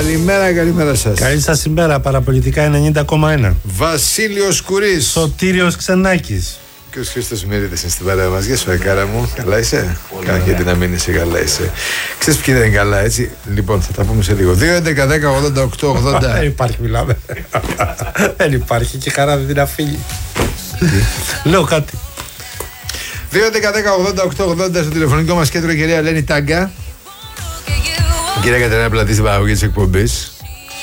Καλημέρα σας. Καλή σας ημέρα, παραπολιτικά 90,1. Βασίλειος Κουρής. Σωτήριος Ξενάκης. Και ο Χρήστος Μυρίδης είναι στην παρέα μας. Γεια σου, Εκάρα μου. Καλά είσαι? Γιατί να μην είσαι, καλά είσαι. Ξέρεις ποιοι δεν είναι καλά, έτσι. Λοιπόν, θα τα πούμε σε λίγο. 2, 11, 10, 88, 80. Δεν υπάρχει, μιλάμε. Δεν υπάρχει και χαρά δεν την αφήνει. Λέω κάτι. 2, 11, 10, 88, 80 στο τηλεφωνικό μας κέντρο, η κυρία Ελένη Τάγκα. Η κυρία Κατερίνα Πλατή στην παραγωγή της εκπομπής.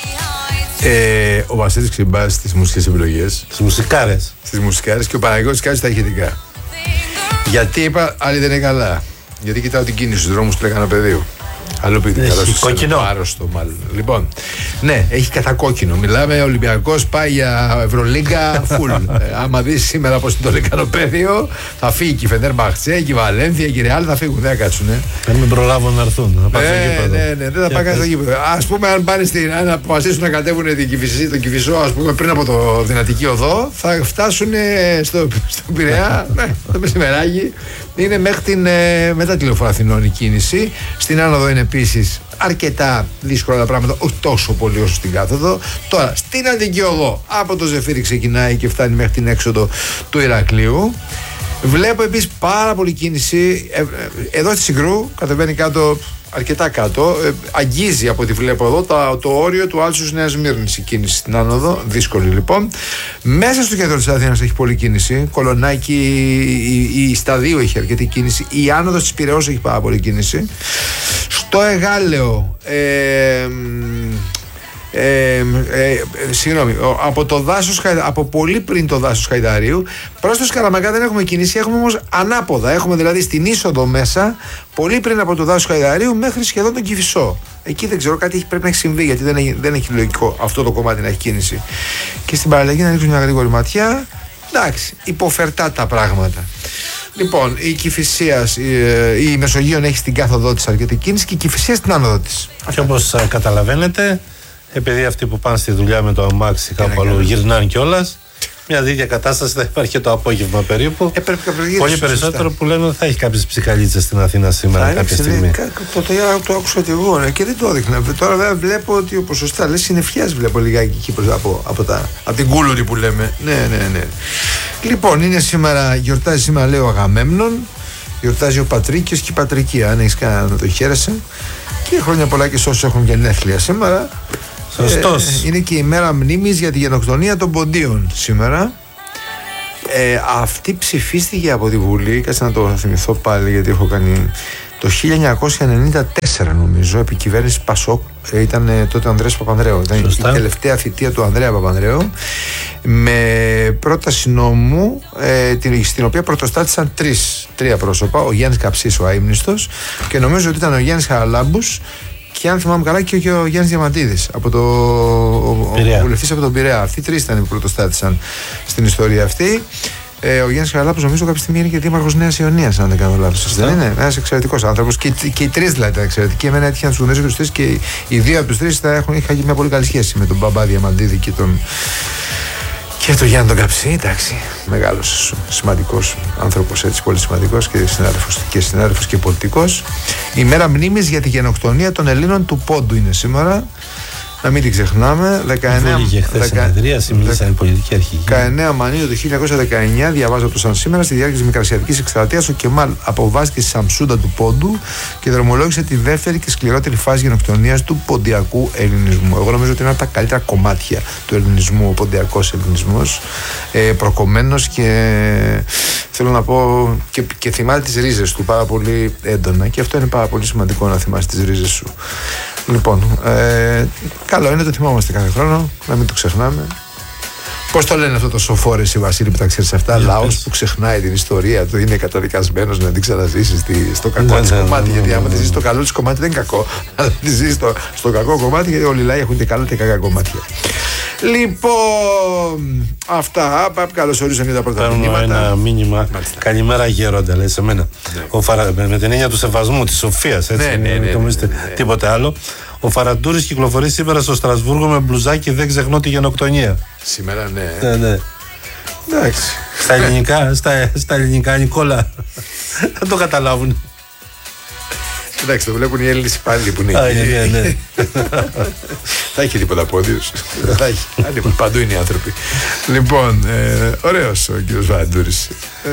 Ο Βασίλης Ξυμπάς στις μουσικές επιλογές. Στις μουσικάρες. Στις μουσικάρες και ο Παναγιώτης Κάζης στα ηχητικά. Γιατί είπα, άλλοι δεν είναι καλά. Γιατί κοιτάω την κίνηση στους δρόμους του Λεκανοπεδίου. Αλλού πήγε κόκκινο. Άρρωστο, μάλλον. Λοιπόν, ναι, έχει κατακόκκινο. Μιλάμε, ο Ολυμπιακός πάει για Ευρωλίγκα φουλ. Άμα δεις σήμερα πως είναι το Λεκανοπέδιο, θα φύγει και η Φενέρμπαχτσε, και η Βαλένθια, και η Ρεάλ θα φύγουν. Δεν θα κάτσουνε. Δεν μην προλάβουν να έρθουν. Ναι, δεν θα πάνε στο γήπεδο. Ας πούμε, αν πάνε να αποφασίσουν να κατέβουν τον Κηφισό, ας πούμε, πριν από το Δυνατική Οδό, θα φτάσουν στο Πειραιά, το μεσημεράκι. Είναι μέχρι μετά τη Λεωφόρο Αθηνών η κίνηση. Στην άνοδο είναι επίσης αρκετά δύσκολα τα πράγματα, όχι τόσο πολύ όσο στην κάθοδο. Τώρα, στην Αττική Οδό, από το Ζεφύρι ξεκινάει και φτάνει μέχρι την έξοδο του Ηρακλείου. Βλέπω επίσης πάρα πολύ κίνηση εδώ στη Συγκρού, κατεβαίνει κάτω, αρκετά κάτω. Αγγίζει από ό,τι βλέπω εδώ το όριο του Άλσους Νέας Μύρνης η κίνηση στην άνοδο. Δύσκολη λοιπόν. Μέσα στο κέντρο της Αθήνας έχει πολλή κίνηση. Κολονάκι, η Σταδίου έχει αρκετή κίνηση. Η άνοδος της Πειραιώς έχει πάρα πολλή κίνηση. Στο Εγάλεο. Συγγνώμη, από πολύ πριν το δάσος Χαϊδαρίου προς το Σκαραμαγκά δεν έχουμε κίνηση, έχουμε όμως ανάποδα. Έχουμε δηλαδή στην είσοδο μέσα, πολύ πριν από το δάσος Χαϊδαρίου μέχρι σχεδόν τον Κηφισό. Εκεί δεν ξέρω, κάτι πρέπει να έχει συμβεί, γιατί δεν έχει λογικό αυτό το κομμάτι να έχει κίνηση. Και στην παραλλαγή να ρίξουμε μια γρήγορη ματιά. Εντάξει, υποφερτά τα πράγματα. Λοιπόν, η Κηφισίας, η Μεσογείων έχει στην κάθοδό της αρκετή κίνηση και η Κηφισία στην άνοδο της. Και όπως καταλαβαίνετε, επειδή αυτοί που πάνε στη δουλειά με το αμάξι κάπου αλλού γυρνάνε κιόλας, μια ίδια κατάσταση θα υπάρχει και το απόγευμα περίπου. Πολύ περισσότερο που λένε ότι θα έχει κάποιες ψυχαλίτσες στην Αθήνα σήμερα κάποια στιγμή. Το άκουσα και εγώ και δεν το έδειχνα. Τώρα βέβαια βλέπω ότι ο ποσοστά λες συννεφιάς, βλέπω λιγάκι εκεί από την Κούλουρη που λέμε. Ναι. Λοιπόν, γιορτάζει σήμερα, λέει, ο Αγαμέμνων, γιορτάζει ο Πατρίκιος και η Πατρική. Αν έχεις κανένα να το χαίρεσαι. Και χρόνια πολλά και σε όσους έχουν γενέθλια σήμερα. Σωστός. Είναι και η μέρα μνήμης για τη γενοκτονία των Ποντίων σήμερα. Αυτή ψηφίστηκε από τη Βουλή, κάτσε να το θυμηθώ πάλι γιατί έχω κάνει, το 1994 νομίζω, επί κυβέρνηση Πασόκ. Ήταν τότε ο Ανδρέας Παπανδρέου. Ήταν η τελευταία θητεία του Ανδρέα Παπανδρέου, με πρόταση νόμου στην οποία πρωτοστάτησαν τρία πρόσωπα. Ο Γιάννης Καψής, ο αείμνηστος, και νομίζω ότι ήταν ο Γιάννης Χαραλάμπους, και αν θυμάμαι καλά και ο Γιάννης Διαμαντίδης, ο βουλευτής από τον Πειραιά. Αυτοί οι τρεις ήταν που πρωτοστάτησαν στην ιστορία αυτή. Ο Γιάννης Χαραλάμπους νομίζω κάποια στιγμή είναι και δήμαρχος Νέας Ιωνίας, αν δεν κάνω λάθος. Δεν είναι? Ένας εξαιρετικός άνθρωπος. Και οι τρεις δηλαδή ήταν εξαιρετικοί. Εμένα έτυχε να τους γνωρίζω και τους τρεις, και οι δύο από τους τρεις είχα μια πολύ καλή σχέση με τον μπαμπά Διαμαντίδη και τον Γιάννη τον Καψί. Εντάξει, μεγάλος, σημαντικός άνθρωπος, έτσι, πολύ σημαντικός και συνάδελφος και πολιτικός. Η μέρα μνήμης για τη γενοκτονία των Ελλήνων του Πόντου είναι σήμερα. Να μην την ξεχνάμε. 19 Μανίου του 1919, διαβάζω από το σαν σήμερα, στη διάρκεια της Μικρασιατικής εκστρατείας, ο Κεμάλ αποβάστηκε στη Σαμσούντα του Πόντου και δρομολόγησε τη δεύτερη και σκληρότερη φάση γενοκτονίας του ποντιακού ελληνισμού. Εγώ νομίζω ότι είναι από τα καλύτερα κομμάτια του ελληνισμού, ο ποντιακός ελληνισμός, προκομμένος, και θέλω να πω και θυμάται τις ρίζες του πάρα πολύ έντονα, και αυτό είναι πάρα πολύ σημαντικό, να θυμάσαι τις ρίζες σου. Λοιπόν, καλό είναι, το θυμόμαστε κάθε χρόνο, να μην το ξεχνάμε. Πώς το λένε αυτό το σοφό, ρε εσύ Βασίλη, που τα ξέρεις αυτά? Λαός που ξεχνάει την ιστορία του είναι καταδικασμένος να την ξαναζήσει στο κακό της κομμάτι. Γιατί άμα τη ζεις στο καλό της κομμάτι δεν είναι κακό. Αλλά τη ζεις στο κακό κομμάτι, γιατί όλοι οι λαοί έχουν και καλά και κακά κομμάτια. Λοιπόν, αυτά. Καλώς ορίσαμε για τα πρώτα μηνύματα. Ένα μήνυμα. Καλημέρα, γέροντα, λέει σε μένα. Με την έννοια του σεβασμού, της σοφίας, έτσι. Δεν νομίζετε τίποτε άλλο. Ο Φαραντούρης κυκλοφορεί σήμερα στο Στρασβούργο με μπλουζάκι, δεν ξεχνώ τη γενοκτονία. Σήμερα, ναι. Εντάξει. Στα ελληνικά, Νικόλα, δεν το καταλάβουν. Εντάξει, το βλέπουν οι Έλληνες υπάλληλοι που είναι εκεί. Ναι. Θα έχει τίποτα πόντιος. Δεν θα έχει. Παντού είναι οι άνθρωποι. Λοιπόν, ωραίος ο κύριος Βαντούρης.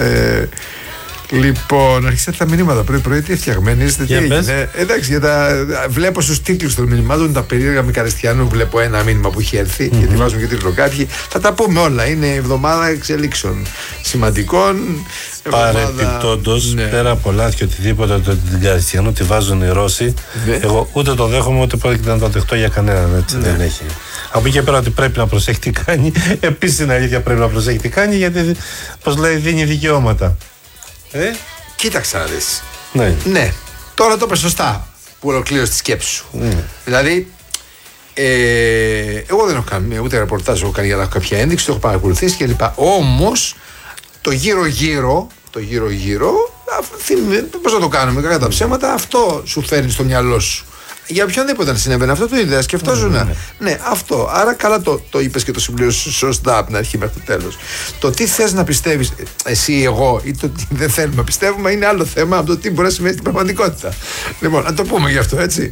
Λοιπόν, αρχίσατε τα μηνύματα πρωί-πρωί. Τι φτιαγμένοι είστε, τι έγινε. Εντάξει, βλέπω στους τίτλους των μηνυμάτων τα περίεργα Μικαριστιανού. Βλέπω ένα μήνυμα που έχει έρθει, γιατί βάζουν και τίτλο κάποιοι. Θα τα πούμε όλα. Είναι εβδομάδα εξελίξεων σημαντικών. Παρεπιπτόντως, πέρα από λάθη και οτιδήποτε το Μικαριστιανού τη βάζουν οι Ρώσοι, εγώ ούτε το δέχομαι ούτε πρόκειται να το δεχτώ για κανέναν. Έτσι δεν έχει. Από εκεί και πέρα ότι πρέπει να προσέχει τι κάνει. Επίσης είναι αλήθεια, πρέπει να προσέχει τι κάνει, γιατί, πώς λέει, δίνει δικαιώματα. Κοίταξε να δεις. Ναι. Τώρα το είπες σωστά που ολοκλήρωσε τη σκέψη σου. Δηλαδή, εγώ δεν έχω κάνει ούτε ρεπορτάζ, έχω κάνει για να έχω κάποια ένδειξη, το έχω παρακολουθήσει κλπ. Όμως το γύρω-γύρω, πώς να το κάνουμε, κακά τα ψέματα, αυτό σου φέρνει στο μυαλό σου. Για οποιονδήποτε να συνέβαινε αυτό το ίδιο, σκεφτόζουν. Ναι, αυτό. Άρα καλά το είπες και το συμπλήρωσες σωστά από την αρχή μέχρι το τέλος. Το τι θες να πιστεύεις, εσύ, εγώ, ή το τι δεν θέλουμε να πιστεύουμε, είναι άλλο θέμα από το τι μπορεί να συμβαίνει στην πραγματικότητα. Λοιπόν, να το πούμε γι' αυτό, έτσι.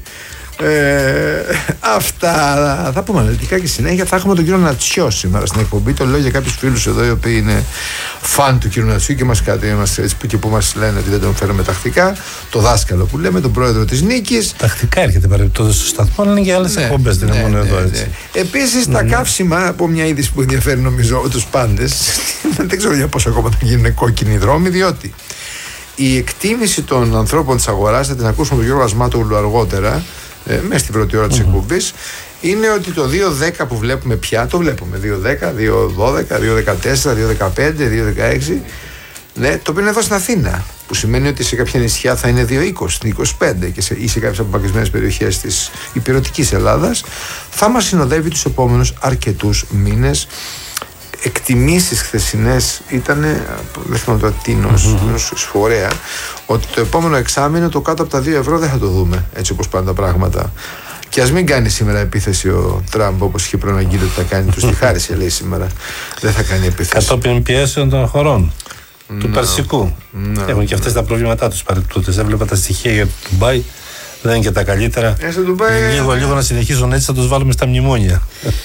Αυτά θα πούμε αναλυτικά και συνέχεια. Θα έχουμε τον κύριο Νατσιό σήμερα στην εκπομπή. Το λέω για κάποιους φίλους εδώ οι οποίοι είναι φαν του κύριου Νατσιού και που μας λένε ότι δεν τον φέρουμε τακτικά. Το δάσκαλο που λέμε, τον πρόεδρο της Νίκης. Τακτικά έρχεται παρεμπιπτόντως στο σταθμό, αλλά είναι και άλλες εκπομπές, δεν είναι μόνο εδώ, έτσι. Επίσης τα καύσιμα, από μια είδηση που ενδιαφέρει νομίζω τους πάντες, δεν ξέρω για πόσο ακόμα θα γίνουν κόκκινοι δρόμοι, διότι η εκτίμηση των ανθρώπων της αγοράς, θα την ακούσουμε τον Γιώργο Ασμάτογλου αργότερα, μέσα στην πρώτη ώρα της εκπομπής, είναι ότι το 2.10 που βλέπουμε πια, το βλέπουμε 2.10, 2.12, 2.14, 2.15, 2.16, ναι, το οποίο είναι εδώ στην Αθήνα, που σημαίνει ότι σε κάποια νησιά θα είναι 2.20, 2.25 ή σε κάποιες απομακρυσμένες περιοχές της υπηρετικής Ελλάδας. Θα μας συνοδεύει τους επόμενους αρκετούς μήνες. Εκτιμήσεις χθεσινές ήταν, δεν θυμάμαι το ατίνος, φορέα, ότι το επόμενο εξάμηνο το κάτω από τα 2 ευρώ δεν θα το δούμε, έτσι όπως πάνε τα πράγματα. Και ας μην κάνει σήμερα επίθεση ο Τραμπ, όπως είχε προαναγγείλει ότι θα κάνει, του τη χάρισε, λέει σήμερα. Δεν θα κάνει επίθεση. Κατόπιν πιέσεων των χωρών του Περσικού. Έχουν και αυτές τα προβλήματά τους παρεπτούτες. Έβλεπα τα στοιχεία για το Ντουμπάι. Δεν είναι και τα καλύτερα. Λίγο να συνεχίσουν έτσι, θα τους βάλουμε στα μνημόνια.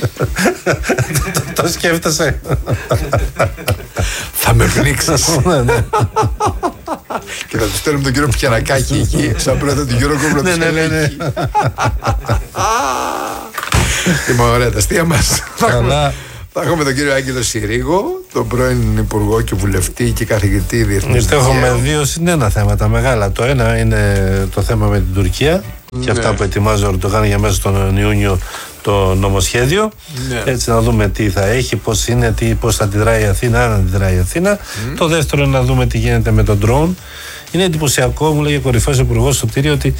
Το σκέφτεσαι. Θα με πνίξεις. Και θα τους στέλνουμε τον κύριο Πιερακάκη εκεί, σαν πρώτα τον κύριο Κόμπλο του Σκελέκη. Είμαι ωραία τα αστεία μας. Θα έχουμε τον κύριο Άγγελο Συρίγο, τον πρώην υπουργό και βουλευτή και καθηγητή διεθνούς δικαίου. Έχουμε 2 θέματα μεγάλα. Το ένα είναι το θέμα με την Τουρκία και αυτά που ετοιμάζει ο Ερντογάν για μέσα στον Ιούνιο το νομοσχέδιο. Έτσι να δούμε τι θα έχει, πώς είναι, πώς θα αντιδράει η Αθήνα, αν αντιδράει η Αθήνα. Το δεύτερο είναι να δούμε τι γίνεται με τον drone. Είναι εντυπωσιακό, μου λέγε κορυφαίος υπουργός στο κτίριο, ότι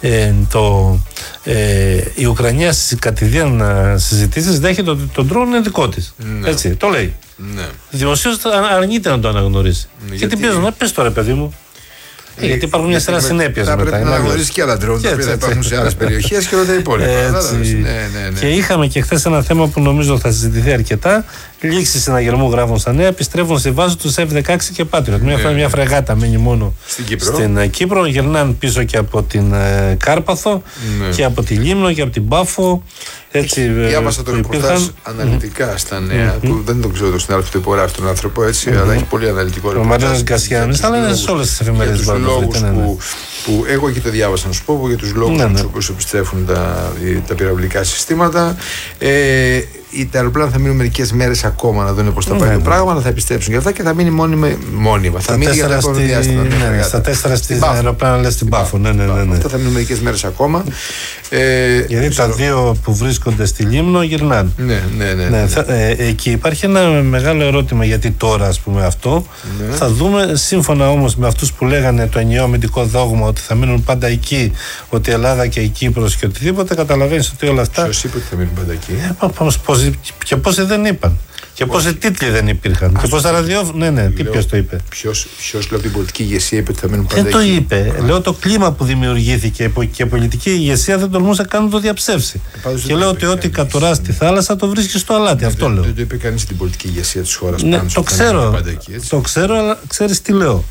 η Ουκρανία στις κατηδίαν συζητήσεις δέχεται ότι το drone είναι δικό της. Έτσι, το λέει. Δημοσίως αρνείται να το αναγνωρίσει. Και τι πιέζουν, πες τώρα, παιδί μου. Γιατί υπάρχουν μια σειρά συνέπειες μετά. Πρέπει να αναγνωρίσει και άλλα drone, τα οποία υπάρχουν σε άλλες περιοχές και όλα τα υπόλοιπα. Και είχαμε και χθες ένα θέμα που νομίζω θα συζητηθεί αρκετά. Λήξη συναγερμού, γράφουν στα νέα, επιστρέφουν στη βάση του F-16 και Patriot. Μια φρεγάτα μένει μόνο στην Κύπρο. Γυρνάνε πίσω και από την Κάρπαθο και από τη Λίμνο και από την Πάφο. Διάβασα το ρεπορτάζ αναλυτικά στα νέα του. Δεν τον ξέρω τον συνάδελφο που υπογράφει τον άνθρωπο έτσι, αλλά έχει πολύ αναλυτικό ρεπορτάζ. Ο Μαρίνος Γκασιάνης, αλλά είναι σε όλες τις εφημερίδες που εγώ εκεί το διάβασα, να σου πω, για τους λόγους τους οποίους επιστρέφουν τα πυραυλικά συστήματα. Τα αεροπλάνα θα μείνουν μερικές μέρες ακόμα να δουν πώς θα πάει το πράγμα, αλλά θα επιστρέψουν και αυτά και θα μείνει μόνιμα. Θα μείνει για το επόμενο διάστημα. Στα 4 στις αεροπλάνα, λες στην Πάφο. Αυτά θα μείνουν μερικές μέρες ακόμα. Γιατί τα 2 που βρίσκονται στη Λίμνο γυρνάνε. Εκεί υπάρχει ένα μεγάλο ερώτημα, γιατί τώρα, ας πούμε, αυτό. Θα δούμε, σύμφωνα όμως με αυτούς που λέγανε το ενιαίο αμυντικό δόγμα, ότι θα μείνουν πάντα εκεί, ότι η Ελλάδα και η Κύπρος και οτιδήποτε, καταλαβαίνεις ότι όλα αυτά. Ποιος είπε ότι θα μείνουν πάντα εκεί? Και πόσοι δεν είπαν. Και πόσοι τίτλοι δεν υπήρχαν. Και πόσα ραδιόφωνα. Ναι, ποιος το είπε? Ποιος λέω από την πολιτική ηγεσία είπε ότι θα μείνουν πάντα εκεί? Δεν το είπε. Λέω το κλίμα που δημιουργήθηκε και η πολιτική ηγεσία δεν τολμούσε καν να το διαψεύσει. Και λέω ότι ό,τι κατουρά στη θάλασσα το βρίσκει στο αλάτι. Αυτό λέω. Δεν το είπε κανείς στην πολιτική ηγεσία της χώρας. Το ξέρω, αλλά ξέρεις τι λέω.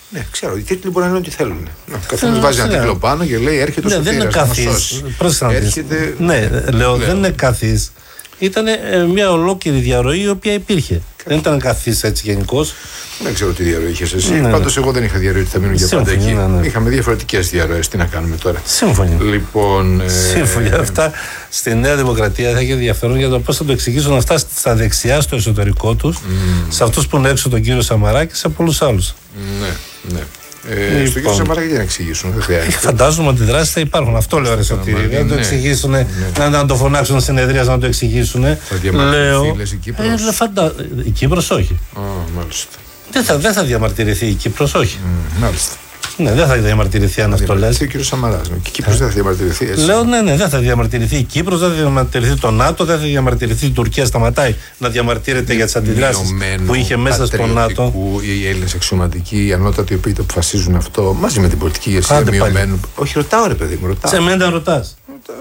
Ναι, ξέρω. Οι τίτλοι μπορεί να είναι ό,τι θέλουν. Καθένας βάζει ένα τίτλο πάνω και λέει έρχεται ο Σωτήρας. Δεν είναι καθής. Έρχεται... Ναι, λέω, δεν είναι καθής. Ήταν μια ολόκληρη διαρροή η οποία υπήρχε. Δεν ήταν καθής έτσι γενικώς. Δεν ξέρω τι διαρροή είχες εσύ. Πάντως εγώ δεν είχα διαρροή ότι θα μείνω για πάντα εκεί. Είχαμε διαφορετικές διαρροές. Τι να κάνουμε τώρα. Σύμφωνοι. Λοιπόν. Σύμφωνοι. Αυτά στη Νέα Δημοκρατία θα έχει ενδιαφέρον για το πώς θα το εξηγήσουν αυτά στα δεξιά, στο εσωτερικό τους, σε αυτούς που είναι έξω τον κύριο Σαμαρά και σε πολλούς άλλους. Ναι. Στον κύριο Σαμαρά γιατί να εξηγήσουν, δεν χρειάζεται. Φαντάζομαι ότι δράσεις θα υπάρχουν. Αυτό λέω, Αριστοτέλη. Δεν το εξηγήσουν, να το φωνάξουν συνεδρίας να το εξηγήσουν. Λέω. Η Κύπρος όχι. Μάλιστα. Δεν θα διαμαρτυρηθεί η Κύπρος, όχι. Μάλιστα. Ναι, δεν θα διαμαρτυρηθεί αν αυτό λες. Ο κύριος Σαμαράς. Και η Κύπρος δεν θα διαμαρτυρηθεί. Λέω ναι, δεν θα διαμαρτυρηθεί η Κύπρος, δεν θα διαμαρτυρηθεί το ΝΑΤΟ, δεν θα διαμαρτυρηθεί η Τουρκία. Σταματάει να διαμαρτύρεται για τις αντιδράσεις που είχε μέσα στο ΝΑΤΟ. Οι Έλληνες αξιωματικοί, οι ανώτατοι, οι οποίοι το αποφασίζουν αυτό μαζί με την πολιτική ηγεσία μειωμένου. Όχι, ρωτάω ρε παιδί μου, ρωτάω. Σε μένα ρωτάς.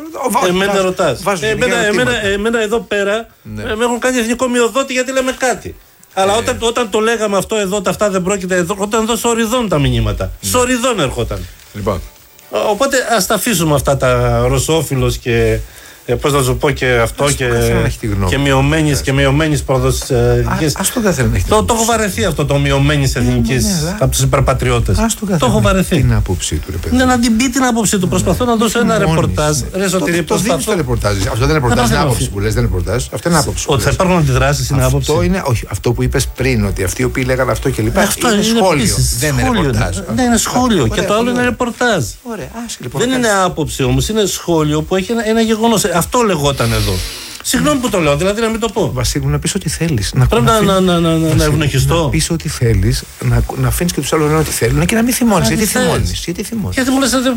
Εμένα εδώ πέρα με έχουν κάνει εθνικό μειοδότη γιατί λέμε κάτι. Αλλά όταν το λέγαμε αυτό εδώ, αυτά δεν πρόκειται. Όταν εδώ σοριδών τα μηνύματα. Σοριδών ερχόταν. Λοιπόν. Οπότε ας τα αφήσουμε αυτά τα ρωσόφιλος και πώς να σου πω και αυτό και μειωμένης προδοσιακής. Ας το καθένα να έχει. Το έχω βαρεθεί αυτό το μειωμένης εθνικής από τους υπερπατριώτες. Το έχω βαρεθεί. Την άποψή του, ρε παιδί. Ναι, να την πει την άποψή του. Προσπαθώ να δώσω ένα ρεπορτάζ. Το δίνεις το ρεπορτάζ. Αυτό δεν είναι ρεπορτάζ, είναι άποψη που λες. Δεν είναι ρεπορτάζ. Αυτό είναι άποψη. Ότι θα υπάρχουν αντιδράσεις είναι άποψη. Αυτό που είπες πριν, ότι αυτοί οι οποίοι λέγανε αυτό και λοιπά. Είναι σχόλιο. Δεν είναι ρεπορτάζ. Ναι, είναι σχόλιο. Και το άλλο είναι ρεπορτάζ. Δεν είναι άποψη όμως, είναι σχόλιο που έχει ένα γεγονός. Αυτό λεγόταν εδώ. Συγγνώμη που το λέω, δηλαδή να μην το πω. Βασίλη, να πεις ό,τι θέλεις. Πρέπει να ευνοχιστώ. Να πεις ό,τι θέλεις, να αφήνεις και τους άλλους να λένε ό,τι θέλουν και να μην θυμώνεις. Γιατί θυμώνεις. Γιατί μου λες ότι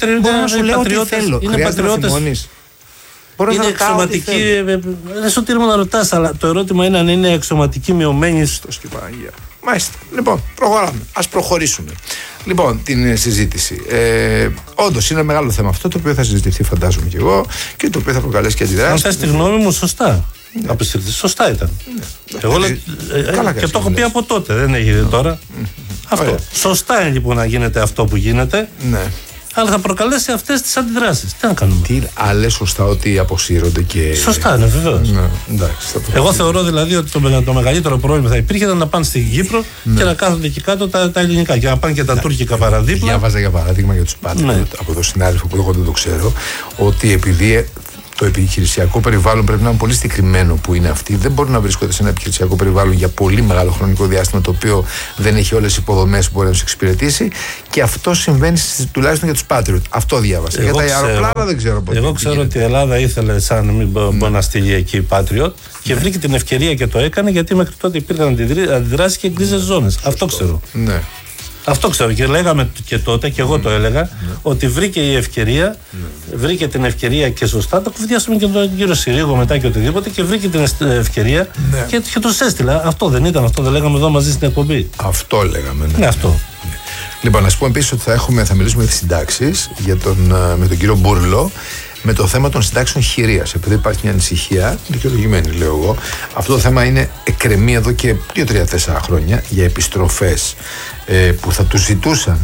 είναι πατριώτες. Είναι εξωματική. Δεν σου τήρημα να ρωτάς, αλλά το ερώτημα είναι αν είναι εξωματική μειωμένη. Μάλιστα. Λοιπόν, προχωράμε. Ας προχωρήσουμε. Λοιπόν, την συζήτηση. Όντως είναι μεγάλο θέμα αυτό το οποίο θα συζητηθεί, φαντάζομαι και εγώ, και το οποίο θα προκαλέσει και αντιδράσεις. Αν θες τη γνώμη μου, σωστά. Σωστά ήταν. Εγώ και το έχω πει από τότε, δεν έγινε τώρα. Αυτό. Σωστά είναι λοιπόν να γίνεται αυτό που γίνεται. Ναι. Αλλά θα προκαλέσει αυτές τις αντιδράσεις. Τι να κάνουμε. Τι άλλες σωστά ότι αποσύρονται και. Σωστά, είναι βεβαίως. Ναι, εγώ θεωρώ δηλαδή ότι το μεγαλύτερο πρόβλημα θα υπήρχε ήταν να πάνε στην Κύπρο και να κάθονται εκεί κάτω τα ελληνικά και να πάνε και τα τουρκικά παραδείπλα. Διάβαζα για παράδειγμα για τους Patriot από τον συνάδελφο που εγώ δεν το ξέρω, ότι επειδή το επιχειρησιακό περιβάλλον πρέπει να είναι πολύ συγκεκριμένο που είναι αυτοί. Δεν μπορούν να βρίσκονται σε ένα επιχειρησιακό περιβάλλον για πολύ μεγάλο χρονικό διάστημα, το οποίο δεν έχει όλες τις υποδομές που μπορεί να τους εξυπηρετήσει. Και αυτό συμβαίνει τουλάχιστον για τους Patriot. Αυτό διάβασα. Για τα αεροπλάνα δεν ξέρω πότε. Εγώ ξέρω ότι η Ελλάδα ήθελε, σαν να μην μπορεί να στείλει εκεί Patriot, και βρήκε την ευκαιρία και το έκανε, γιατί μέχρι τότε υπήρχαν αντιδράσεις και γκρίζες ζώνες. Αυτό ξέρω. Ναι. Αυτό ξέρω και λέγαμε και τότε και εγώ το έλεγα ότι βρήκε η ευκαιρία, βρήκε την ευκαιρία και σωστά, το κουβεντιάσαμε και τον κύριο Συρίγο μετά και οτιδήποτε και βρήκε την ευκαιρία και τους έστειλα. Αυτό δεν ήταν, αυτό δεν λέγαμε εδώ μαζί στην εκπομπή. Αυτό λέγαμε. Ναι, αυτό. Λοιπόν, να σου πω επίσης ότι θα μιλήσουμε για τις συντάξεις με τον κύριο Μπούρλο, με το θέμα των συντάξεων χειρίας. Επειδή υπάρχει μια ανησυχία, δικαιολογημένη λέω εγώ, αυτό το θέμα είναι εκκρεμεί εδώ και 2-3-4 χρόνια για επιστροφές που θα τους ζητούσαν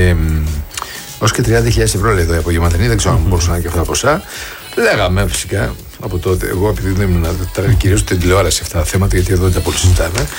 ως και 30.000 ευρώ, λέει εδώ η απογευματινή, δεν ξέρω αν μπορούσαν να είναι και αυτά τα ποσά. Λέγαμε φυσικά από τότε, εγώ επειδή δεν ήμουν κυρίως στην τηλεόραση αυτά τα θέματα, γιατί εδώ δεν τα πολύ συζητάμε,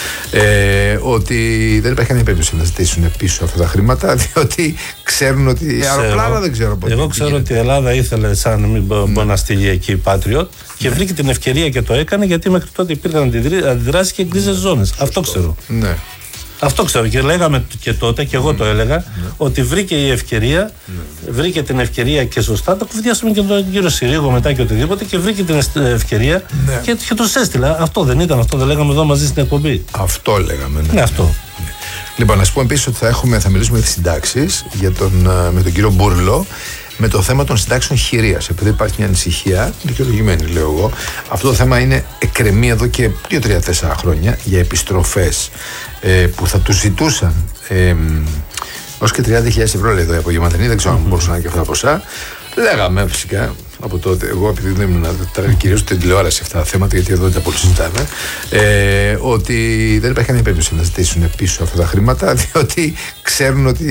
ότι δεν υπάρχει καμία περίπτωση να ζητήσουν πίσω αυτά τα χρήματα, διότι ξέρουν ότι αεροπλάνα δεν ξέρω πότε. Εγώ ξέρω ότι η Ελλάδα ήθελε, σαν να μην μπορεί να στείλει εκεί Patriot, και βρήκε την ευκαιρία και το έκανε, γιατί μέχρι τότε υπήρχαν αντιδράσεις και γκρίζες ζώνες. Αυτό ξέρω. Ναι. Αυτό ξέρω και λέγαμε και τότε και εγώ το έλεγα ότι βρήκε η ευκαιρία, βρήκε την ευκαιρία και σωστά, το κουβεντιάσαμε και τον κύριο Συρίγο μετά και οτιδήποτε και βρήκε την ευκαιρία και τους έστειλα. Αυτό δεν ήταν, αυτό δεν λέγαμε εδώ μαζί στην εκπομπή. Αυτό λέγαμε. Ναι, αυτό. Λοιπόν, να σου πω επίσης ότι θα μιλήσουμε για τις συντάξεις με τον κύριο Μπούρλο, με το θέμα των συντάξεων χειρίας. Επειδή υπάρχει μια ανησυχία, δικαιολογημένη λέω εγώ, αυτό το θέμα είναι εκκρεμεί εδώ και 2-3-4 χρόνια για επιστροφές που θα τους ζητούσαν ως και 30.000 ευρώ, λέει εδώ η απογευματινή, δεν ξέρω αν μπορούσαν να είναι και αυτά τα ποσά. Λέγαμε φυσικά από τότε, εγώ επειδή δεν ήμουν κυρίως στην τηλεόραση αυτά τα θέματα, γιατί εδώ δεν τα πολύ συζητάμε, ότι δεν υπάρχει καμία περίπτωση να ζητήσουν πίσω αυτά τα χρήματα, διότι ξέρουν ότι